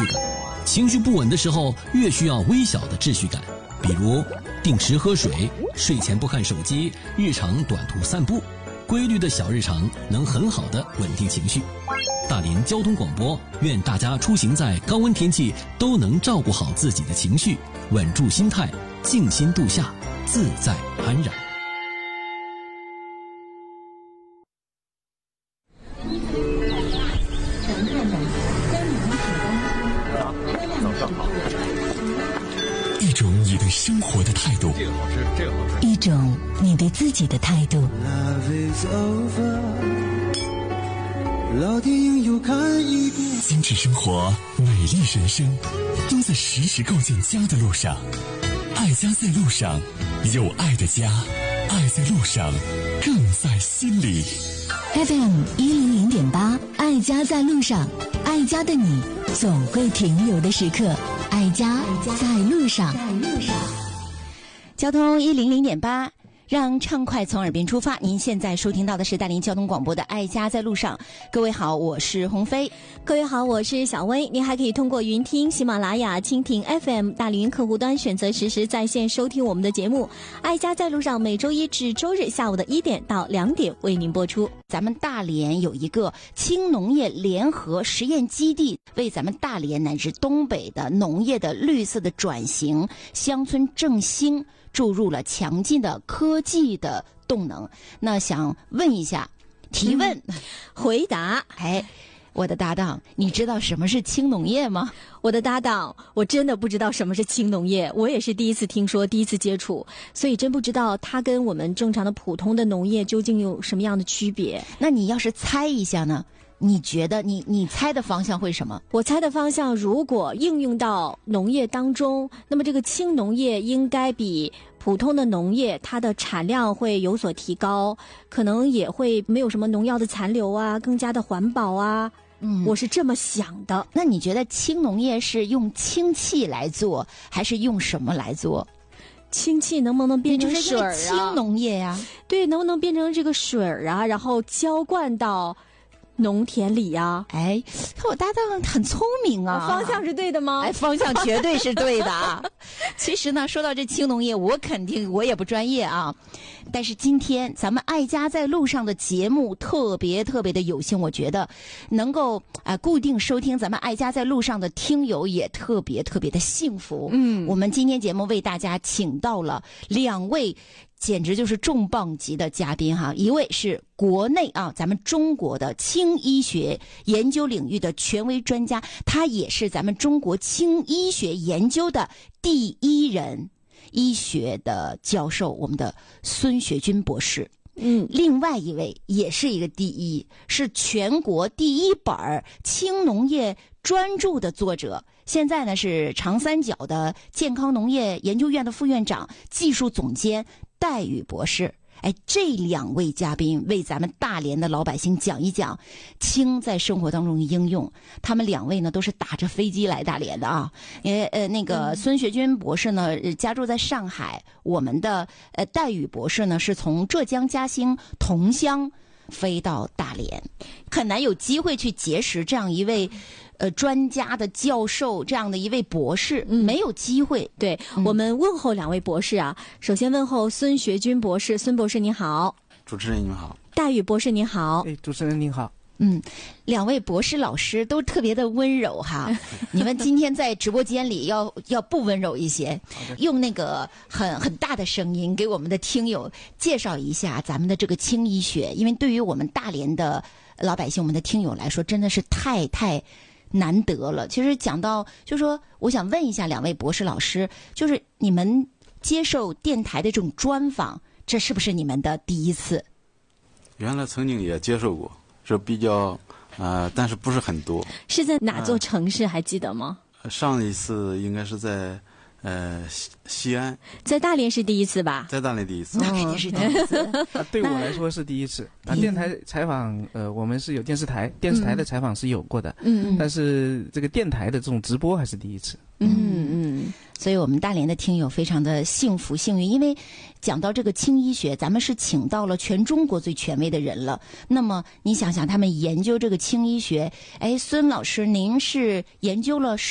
序感。情绪不稳的时候，越需要微小的秩序感，比如定时喝水、睡前不看手机、日常短途散步。规律的小日常能很好的稳定情绪。大连交通广播愿大家出行在高温天气都能照顾好自己的情绪，稳住心态，静心度夏，自在安然。 一种你对生活的态度， 这个好吃，这个好吃。 一种你对自己的态度。 老电影又看一遍。 精致生活，美丽人生，都在时时构建家的路上。爱家在路上，有爱的家，爱在路上，更在心里。 FM 100.8，爱家在路上，爱家的你总会停留的时刻，爱家在路上。 交通100.8。让畅快从耳边出发。您现在收听到的是大连交通广播的《爱家在路上》。各位好，我是鸿飞。 各位好，我是小薇。您还可以通过云听、喜马拉雅、蜻蜓 FM 大连云客户端选择实时在线收听我们的节目。爱家在路上每周一至周日下午的1点到2点为您播出。 咱们大连有一个轻农业联合实验基地，为咱们大连乃至东北的农业的绿色的转型、乡村振兴注入了强劲的科技的动能。那想问一下，提问、 回答。 我的搭档，你知道什么是轻农业吗？ 我的搭档，我真的不知道什么是轻农业，我也是第一次听说，第一次接触，所以真不知道它跟我们正常的普通的农业究竟有什么样的区别。 那你要是猜一下呢？你觉得你猜的方向会什么？ 我猜的方向，如果应用到农业当中，那么这个轻农业应该比普通的农业它的产量会有所提高，可能也会没有什么农药的残留啊，更加的环保啊。我是这么想的。 那你觉得轻农业是用氢气来做，还是用什么来做？ 氢气能不能变成水啊？ 就是轻农业呀。 对，能不能变成这个水啊，然后浇灌到农田里呀？ 看我搭档很聪明啊。 方向是对的吗？ 方向绝对是对的啊。其实呢，说到这轻农业，我也不专业啊。但是今天咱们爱家在路上的节目特别的有幸，我觉得能够固定收听咱们爱家在路上的听友也特别的幸福。我们今天节目为大家请到了2位简直就是重磅级的嘉宾哈，一位是国内咱们中国的轻医学研究领域的权威专家，他也是咱们中国轻医学研究的第一人，医学的教授，我们的孙学军博士。另外一位也是一个第一，是全国第一本轻农业专著的作者，现在呢是长三角的健康农业研究院的副院长、技术总监戴宇博士。这2位嘉宾为咱们大连的老百姓讲一讲氢在生活当中的应用。他们2位呢都是打着飞机来大连的啊。那个孙学军博士呢家住在上海，我们的戴宇博士呢是从浙江嘉兴桐乡飞到大连，很难有机会去结识这样一位专家的教授，这样的一位博士，没有机会。 对，我们问候2位博士啊。首先问候孙学军博士，孙博士您好。 主持人您好。 戴宇博士您好。 主持人您好。 2位博士老师都特别的温柔哈。你们今天在直播间里要不温柔一些，用那个很大的声音给我们的听友介绍一下咱们的这个轻医学，因为对于我们大连的老百姓，我们的听友来说，真的是太难得了。其实讲到，就说我想问一下2位博士老师，就是你们接受电台的这种专访，这是不是你们的第一次？ 原来曾经也接受过，是比较但是不是很多。 是在哪座城市还记得吗？ 上一次应该是在西安。 在大连是第一次吧？ 在大连第一次。 那肯定是第一次。 对我来说是第一次。电台采访我们是有电视台的采访是有过的。但是这个电台的这种直播还是第一次。 所以我们大连的听友非常的幸福幸运，因为讲到这个轻医学，咱们是请到了全中国最权威的人了。那么你想想，他们研究这个轻医学，孙老师您是研究了